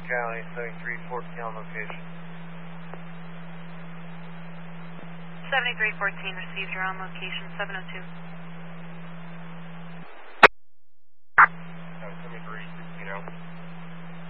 County, 7314 on location. 7314 received, you're on location 702.